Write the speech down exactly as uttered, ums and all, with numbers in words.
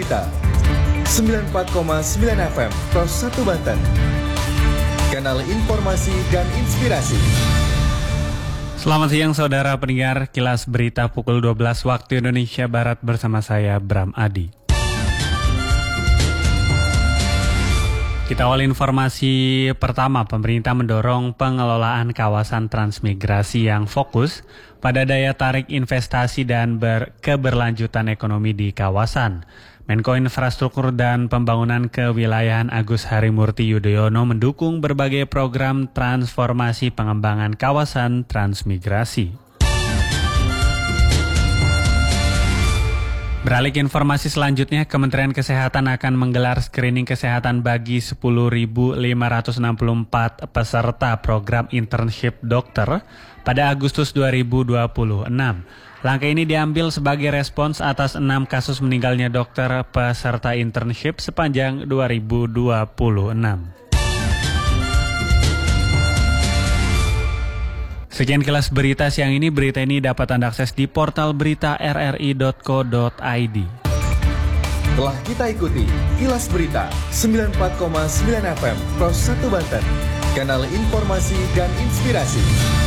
Berita sembilan puluh empat koma sembilan F M Pros satu Banten. Kanal informasi dan inspirasi. Selamat siang saudara pendengar Kilas Berita pukul dua belas waktu Indonesia Barat bersama saya Bram Adi. Kita awal informasi pertama, pemerintah mendorong pengelolaan kawasan transmigrasi yang fokus pada daya tarik investasi dan ber- keberlanjutan ekonomi di kawasan. Menko Infrastruktur dan Pembangunan Kewilayahan Agus Harimurti Yudhoyono mendukung berbagai program transformasi pengembangan kawasan transmigrasi. Beralih ke informasi selanjutnya, Kementerian Kesehatan akan menggelar screening kesehatan bagi sepuluh ribu lima ratus enam puluh empat peserta program internship dokter pada Agustus dua ribu dua puluh enam. Langkah ini diambil sebagai respons atas enam kasus meninggalnya dokter peserta internship sepanjang dua ribu dua puluh enam. Sekian Kilas Berita siang ini. Berita ini dapat Anda akses di portal berita r r i dot co dot i d. Telah kita ikuti Kilas Berita sembilan puluh empat koma sembilan F M Pros satu Banten. Kanal informasi dan inspirasi.